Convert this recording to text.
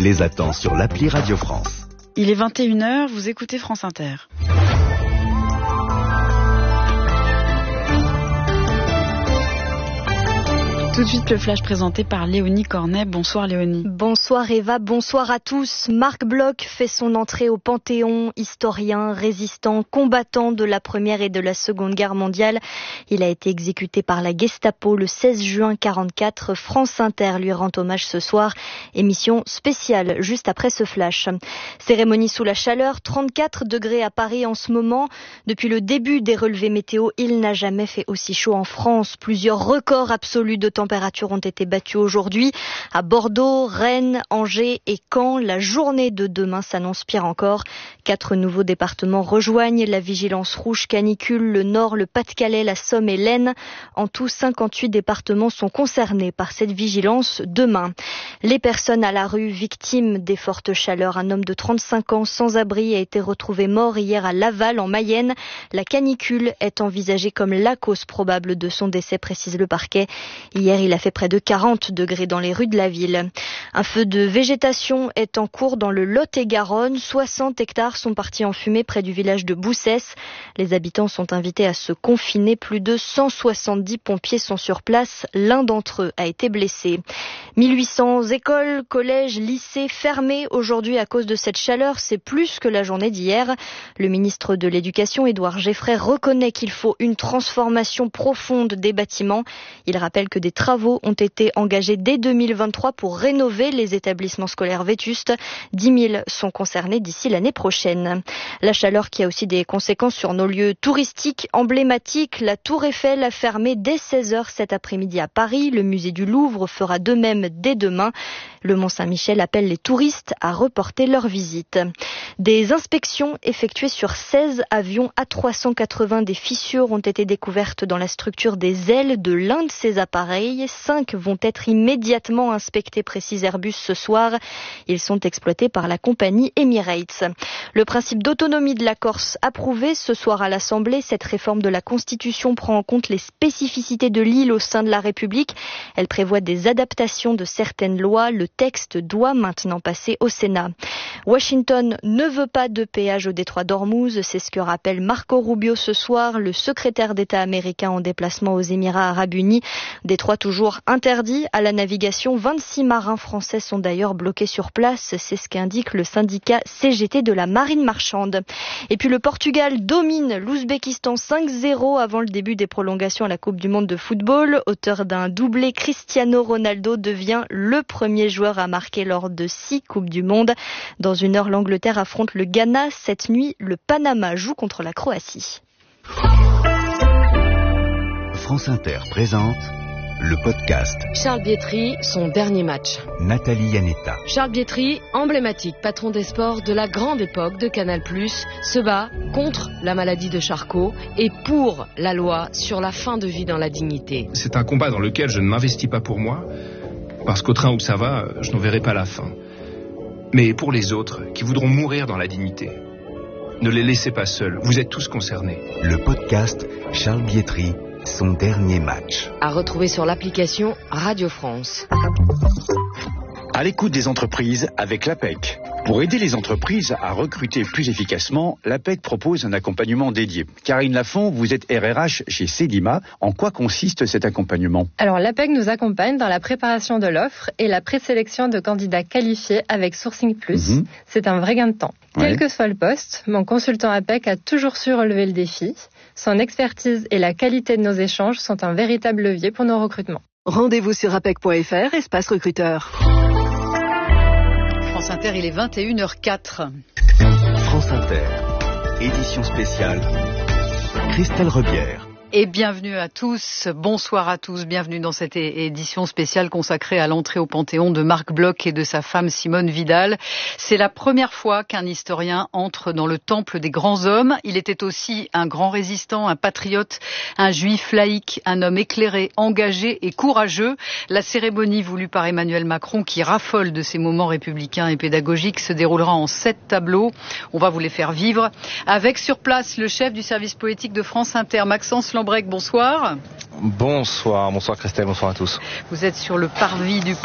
les attend sur l'appli Radio France. Il est 21h, vous écoutez France Inter. Tout de suite, le flash présenté par Léonie Cornet. Bonsoir Léonie. Bonsoir Eva, bonsoir à tous. Marc Bloch fait son entrée au Panthéon, historien, résistant, combattant de la Première et de la Seconde Guerre mondiale. Il a été exécuté par la Gestapo le 16 juin 1944. France Inter lui rend hommage ce soir. Émission spéciale juste après ce flash. Cérémonie sous la chaleur, 34 degrés à Paris en ce moment. Depuis le début des relevés météo, il n'a jamais fait aussi chaud en France. Plusieurs records absolus de températures ont été battues aujourd'hui à Bordeaux, Rennes, Angers et Caen. La journée de demain s'annonce pire encore. 4 nouveaux départements rejoignent la vigilance rouge canicule, le Nord, le Pas-de-Calais, la Somme et l'Aisne. En tout, 58 départements sont concernés par cette vigilance demain. Les personnes à la rue victimes des fortes chaleurs. Un homme de 35 ans sans abri a été retrouvé mort hier à Laval en Mayenne. La canicule est envisagée comme la cause probable de son décès, précise le parquet. Hier, il a fait près de 40 degrés dans les rues de la ville. Un feu de végétation est en cours dans le Lot-et-Garonne. 60 hectares sont partis en fumée près du village de Boussès. Les habitants sont invités à se confiner. Plus de 170 pompiers sont sur place. L'un d'entre eux a été blessé. 1800 écoles, collèges, lycées fermés aujourd'hui à cause de cette chaleur. C'est plus que la journée d'hier. Le ministre de l'Éducation, Édouard Geffray, reconnaît qu'il faut une transformation profonde des bâtiments. Il rappelle que des travaux ont été engagés dès 2023 pour rénover les établissements scolaires vétustes. 10 000 sont concernés d'ici l'année prochaine. La chaleur qui a aussi des conséquences sur nos lieux touristiques emblématiques. La Tour Eiffel a fermé dès 16h cet après-midi à Paris. Le musée du Louvre fera de même dès demain. Le Mont-Saint-Michel appelle les touristes à reporter leur visite. Des inspections effectuées sur 16 avions A380. Des fissures ont été découvertes dans la structure des ailes de l'un de ces appareils. 5 vont être immédiatement inspectés, précise Airbus ce soir. Ils sont exploités par la compagnie Emirates. Le principe d'autonomie de la Corse approuvé ce soir à l'Assemblée. Cette réforme de la Constitution prend en compte les spécificités de l'île au sein de la République. Elle prévoit des adaptations de certaines lois. Le texte doit maintenant passer au Sénat. Washington ne veut pas de péage au détroit d'Ormuz. C'est ce que rappelle Marco Rubio ce soir, le secrétaire d'État américain en déplacement aux Émirats arabes unis. Détroit toujours interdit à la navigation. 26 marins français sont d'ailleurs bloqués sur place. C'est ce qu'indique le syndicat CGT de la marine marchande. Et puis le Portugal domine l'Ouzbékistan 5-0 avant le début des prolongations à la Coupe du Monde de football. Auteur d'un doublé, Cristiano Ronaldo devient le premier joueur à marquer lors de 6 Coupes du Monde. Dans une heure, l'Angleterre affronte le Ghana. Cette nuit, le Panama joue contre la Croatie. France Inter présente le podcast Charles Bietri, son dernier match. Nathalie Yanetta. Charles Bietri, emblématique patron des sports de la grande époque de Canal+, se bat contre la maladie de Charcot et pour la loi sur la fin de vie dans la dignité. C'est un combat dans lequel je ne m'investis pas pour moi, parce qu'au train où ça va, je n'en verrai pas la fin. Mais pour les autres, qui voudront mourir dans la dignité, ne les laissez pas seuls, vous êtes tous concernés. Le podcast Charles Bietri, son dernier match. À retrouver sur l'application Radio France. À l'écoute des entreprises avec l'APEC. Pour aider les entreprises à recruter plus efficacement, l'APEC propose un accompagnement dédié. Karine Lafont, vous êtes RRH chez Cedima. En quoi consiste cet accompagnement ? Alors l'APEC nous accompagne dans la préparation de l'offre et la présélection de candidats qualifiés avec Sourcing Plus. C'est un vrai gain de temps. Quel que soit le poste, mon consultant APEC a toujours su relever le défi. Son expertise et la qualité de nos échanges sont un véritable levier pour nos recrutements. Rendez-vous sur apec.fr, espace recruteur. France Inter, il est 21h04. France Inter, édition spéciale, Christelle Rebière. Et bienvenue à tous, bonsoir à tous, bienvenue dans cette édition spéciale consacrée à l'entrée au Panthéon de Marc Bloch et de sa femme Simone Vidal. C'est la première fois qu'un historien entre dans le temple des grands hommes. Il était aussi un grand résistant, un patriote, un juif laïque, un homme éclairé, engagé et courageux. La cérémonie voulue par Emmanuel Macron, qui raffole de ces moments républicains et pédagogiques, se déroulera en 7 tableaux. On va vous les faire vivre. Avec sur place le chef du service poétique de France Inter, Maxence Lambrec, bonsoir. Bonsoir Christelle, bonsoir à tous. Vous êtes sur le parvis du